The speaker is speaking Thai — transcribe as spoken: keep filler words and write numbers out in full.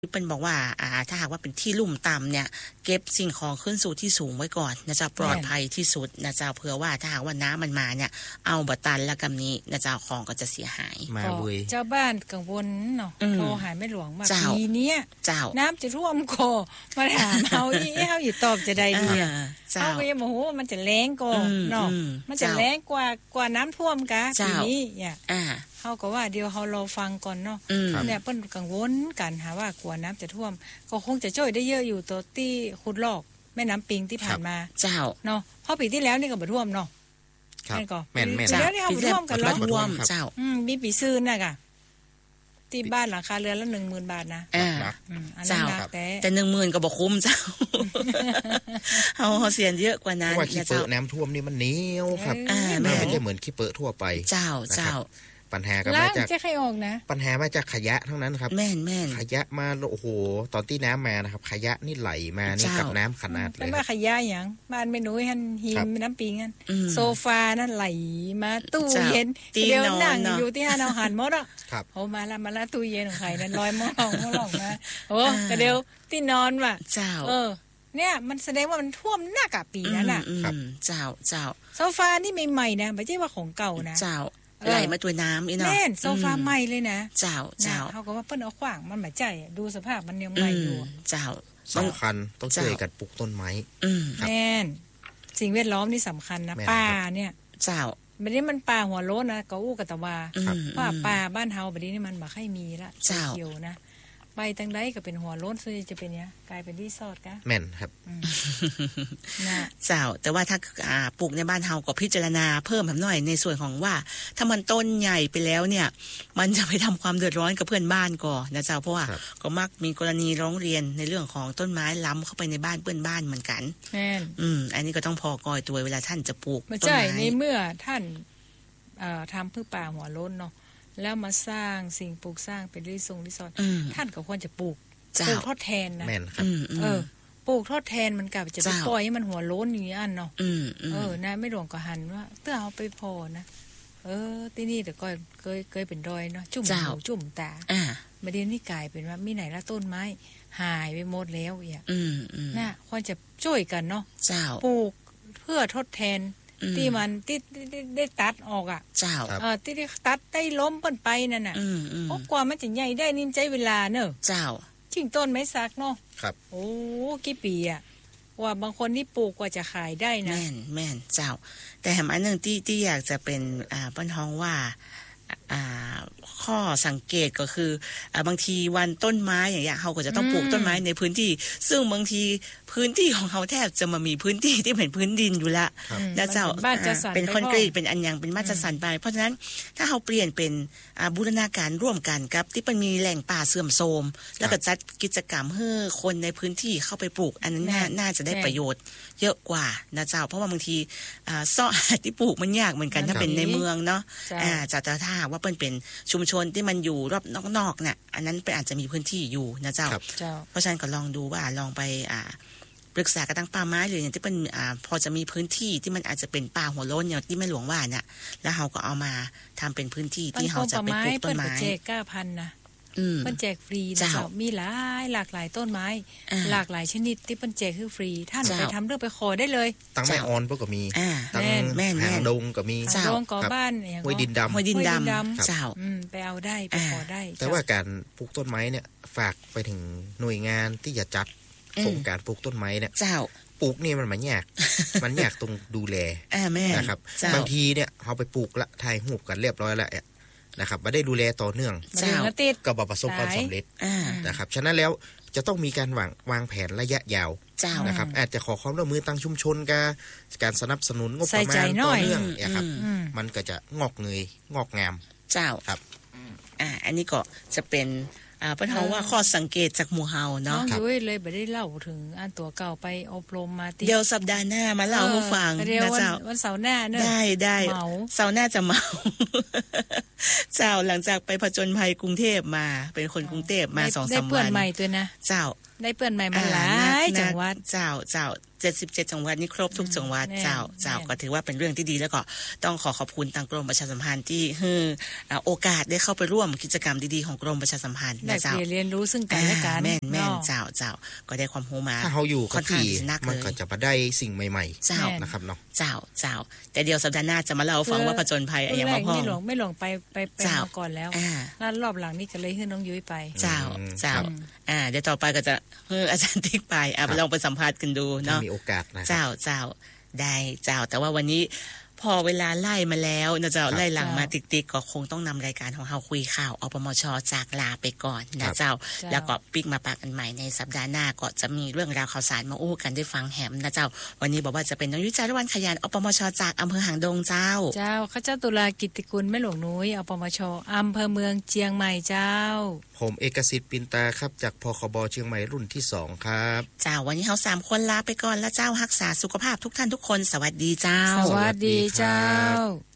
เป็นบอกว่าอ่าถ้าหากว่าเป็นที่ลุ่มต่ำเนี่ยเก็บสิ่งของขึ้นสู่ที่สูงไว้ก่อนนะจ๊ะปลอดภัยที่สุดนะจ๊ะเผื่อว่าถ้าหากว่าน้ำมันมาเนี่ยเอาบัตันแล้วกำนี้นะจ๊ะของก็จะเสียหายมาเว้ยเจ้าบ้านกังวลเนาะโทรหาแม่หลวงมาปีเนี้ยน้ำจะท่วมคอมาถามเฮาอีเฮาอยู่ตอบจะได้ดีอ่ะเฮาก็ยังบ่ฮู้ว่ามันจะแรงก่อเนาะมันจะแรงกว่ากว่าน้ำท่วมกะปีนี้เนี่ยเฮาก็ว่าเดี๋ยวเฮารอฟังก่อนเนาะเนี่ยเพิ่นกังวลกันหาว่ากลัวน้ำจะท่วมก็คงจะช่วยได้เยอะอยู่ตัวที่ขุดลอกแม่น้ำปิงที่ผ่านมาเจ้าเนาะเพราะปีที่แล้วนี่ก็บ่ท่วมเนาะครับแม่นๆปีแล้วนี่เฮาบ่ท่วมกันเนาะท่วมเจ้าอืมมีปีซื่นน่ะกะที่บ้านหลังคาเรือนละ หนึ่งหมื่น บาทนะอ่าเจ้าแต่ หนึ่งหมื่น ก็บ่คุ้มเจ้าเฮาเฮาเสียเยอะกว่านั้นว่าขี้เปอะน้ำท่วมนี่มันเหนียวครับไม่ใช่เหมือนขี้เปอะทั่วไปเจ้าเจ้าปัญหาก็มาจากจะใครออกนะปัญหามาจากขยะทั้งนั้นครับแม่นๆขยะมาโอ้โหตอนที่น้ำมานะครับขยะนี่ไหลมานี่กับน้ำขนาดเลยแล้วมาขยะอย่างบ้านแม่หนูหั่นหิมน้ำปิงนั่นโซฟานั่นไหลมาตู้เย็นเดี๋ยวนั่งอยู่ที่ห้าเอาหันหมดอ่ะโอ้มาละมาละตู้เย็นของใครนั่นลอยมองมองมาโอ้แต่เดี๋ยวที่นอนว่ะเจ้าเออเนี่ยมันแสดงว่ามันท่วมหนักอ่ะปีนั้นน่ะครับเจ้าเจ้าโซฟานี่ใหม่ๆนะไม่ใช่ว่าของเก่านะเจ้าไหลมาตัวน้ำอีเนาะแม่นโซฟาใหม่เลยนะเจ้าเจ้าเขาก็ว่าเปิ้นเอาขวางมันไม่ใจดูสภาพมันยังใหม่อยู่เจ้าสำคัญต้องช่วยกันปลูกต้นไม้แม่นสิ่งแวดล้อมนี่สำคัญนะป่าเนี่ยเจ้าบัดนี้มันป่าหัวโล้นนะก็อู้กะตะวาเพราะป่าบ้านเฮาบัดนี้นี่มันบ่ค่อยมีละเขียวนะใบตั้งใดก็เป็นหัวโล้นซึ่งจะเป็นเนี้ยกลายเป็นรีสอร์ทกะแม่นครับนะเจ้าแต่ว่าถ้าอ่าปลูกในบ้านเฮาก็พิจารณาเพิ่มหน่อยในส่วนของว่าถ้ามันต้นใหญ่ไปแล้วเนี่ยมันจะไปทำความเดือดร้อนกับเพื่อนบ้านก่อนนะเจ้าเพราะว่าก็มักมีกรณีร้องเรียนในเรื่องของต้นไม้ล้ำเข้าไปในบ้านเพื่อนบ้านเหมือนกันแม่นอืมอันนี้ก็ต้องพอกอยตัวเวลาท่านจะปลูกต้นไม้ใช่ในเมื่อท่านเอ่อทำพืชป่าหัวโล้นเนาะแล้วมาสร้างสิ่งปลูกสร้างเป็นรีสอร์ทรีสอร์ทท่านก็ควรจะปลูกปลูกทดแทนนะแม่นครับเออปลูกทดแทนมันกลับจะไปปล่อยให้มันหัวโล้นอย่างนี้อันเนาะเออนะไม่หลวงก็หันว่าเตื้อเอาไปพอนะเออที่นี่แต่ก็เคยเคยเป็นดอยเนาะจุ่มหูจุ่มตามาเดี๋ยวนี้กลายเป็นว่ามีไหนละต้นไม้หายไปหมดแล้วอ่ะน่ะควรจะช่วยกันเนาะปลูกเพื่อทดแทนที่มันที่ได้ตัดออกอ่ะเจ้าเออที่ได้ตัดได้ล้มเปิ้นไปนั่นน่ะเพราะกว่ามันจะใหญ่ได้นี่ใช้เวลาเนอะเจ้าจริงต้นไม้สักเนาะครับโอ้กี่ปีอ่ะว่าบางคนนี่ปลูกกว่าจะขายได้นะแม่นแม่นเจ้าแต่แถมอันนึงที่ที่อยากจะเป็นอ่าป้นท้องว่าอ่าข้อสังเกตก็คืออ่าบางทีวันต้นไม้อย่างเงี้ยเขาก็จะต้องปลูกต้นไม้ในพื้นที่ซึ่งบางทีพื้นที่ของเขาแทบจะมามีพื้นที่ที่เป็นพื้นดินอยู่ละแล้วเจ้าเป็นคอนกรีตเป็นอันยังเป็นมาตรฐานไปเพราะฉะนั้นถ้าเขาเปลี่ยนเป็นอ่าบูรณาการร่วมกันครับที่มันมีแหล่งป่าเสื่อมโทรมแล้วก็จัดกิจกรรมให้คนในพื้นที่เข้าไปปลูกอันนั้นน่าจะได้ประโยชน์เยอะกว่านะเจ้าเพราะว่าบางทีอ่าซ่อที่ปลูกมันยากเหมือนกันถ้าเป็นในเมืองเนาะอ่าจะแต่ถ้าว่าเป็นเป็นชุมชนที่มันอยู่รอบนอกๆเนี่ยอันนั้นเป็นอาจจะมีพื้นที่อยู่นะเจ้าเพราะฉะนั้นก็ลองดูว่าลองไปอ่าปรึกษากับตั้งป่าไม้หรืออย่างที่เป็นอ่าพอจะมีพื้นที่ที่มันอาจจะเป็นป่าหัวโล้นอย่างที่แม่หลวงว่าเนี่ยแล้วเราก็เอามาทำเป็นพื้นที่ที่เราจะไปปลูกต้นไม้เจ็ดเก้าพันนะเปิ้นแจกฟรีนะเจ้ามีหลายหลากหลายต้นไม้หลากหลายชนิดที่เปิ้นแจกคือฟรีท่านไปทำเรื่องไปขอได้เลยตั้งไม้ออนก็มีตั้งหางดงก็มีหางดงก่อบ้านอย่างห้วยดินดำห้วยดินดำเจ้าไปเอาได้ไปขอได้แต่ว่าการปลูกต้นไม้เนี่ยฝากไปถึงหน่วยงานที่จะจัดโครงการปลูกต้นไม้เนี่ยเจ้าปลูกนี่มันมันยากมันยากตรงดูแลนะครับบางทีเนี่ยเขาไปปลูกละถ่ายรูปกันเรียบร้อยแล้วนะครับไม่ได้ดูแลต่อเนื่องก็บ่ประสบความสำเร็จนะครับฉะนั้นแล้วจะต้องมีการวางวางแผนระยะยาวนะครับอาจจะขอความร่วมมือตั้งชุมชนกับการสนับสนุนงบประมาณต่อเนื่องนะครับมันก็จะงอกเงยงอกงามเจ้าครับอ่าอันนี้ก็จะเป็นอ่าเพิ่นเฮาว่าข้อสังเกตจากหมู่เฮาเนาะน้องยุ้ยเลยบ่ได้เล่าถึงอันตัวเก่าไปอบรมมาติเดี๋ยวสัปดาห์หน้ามาเล่าให้ฟังนะเจ้าวันเสาร์หน้าเนอะได้ได้เสาร์หน้าจะเมาเจ้าหลังจากไปผจญภัยกรุงเทพมาเป็นคนกรุงเทพมา สองสาม วันได้เพื่อนใหม่ตัวนะเจ้าได้เพื่อนใหม่มาหลายจังหวัดเจ้าเจ้าเจ็ดสิบเจ็ดจังหวัดนี่ครบทุกจังหวัดเจ้าเจ้าก็ถือว่าเป็นเรื่องที่ดีแล้วก็ต้องขอขอบคุณทางกรมประชาสัมพันธ์ที่ให้โอกาสได้เข้าไปร่วมกิจกรรมดีๆของกรมประชาสัมพันธ์นะเจ้าได้เรียนรู้ซึ่งกันและกันแม่นแม่นเจ้าเจ้าก็ได้ความรู้มาถ้าเฮาอยู่กับที่มันก็จะมาได้สิ่งใหม่ๆเจ้านะครับเนาะเจ้าเจ้าแต่เดี๋ยวสัปดาห์หน้าจะมาเล่าฟังว่าผจญภัยอย่างว่าพ่อไม่หลงไม่หลงไปไปไปมาก่อนแล้วแล้วรอบหลังนี่ก็เลยให้น้องยุ้ยไปเจ้าเจ้าอ่าเดี๋ยวต่อไปก็จะให้อาจารย์ติ๊กไปอ่ะลองไปสัมภาษณ์กันดูเนาะมีโอกาสนะเจ้าเจ้าได้เจ้าแต่ว่าวันนี้พอเวลาไล่มาแล้วนะเจ้าไล่หลังมาติ๊กๆก็คงต้องนำรายการของเฮาคุยข่าวอปมช.จากลาไปก่อนนะเจ้าแล้วก็ปิกมาปากกันใหม่ในสัปดาห์หน้าก็จะมีเรื่องราวข่าวสารมาอู้กันได้ฟังแหมนะเจ้าวันนี้บอกว่าจะเป็นน้องยุ้ยจารุวรรณขยันอปมช.จากอำเภอหางดงเจ้าเจ้าข้าเจ้าตุลากิตติกุลแม่หลวงนุ้ยอปมช.อำเภอเมืองเชียงใหม่เจ้าผมเอกสิทธิ์ปินตาครับจากพคบเชียงใหม่รุ่นที่สองครับเจ้าวันนี้เฮาสามคนลาไปก่อนแล้วเจ้ารักษาสุขภาพทุกท่านทุกคนสวัสดีเจ้าสวัสดีเจ้า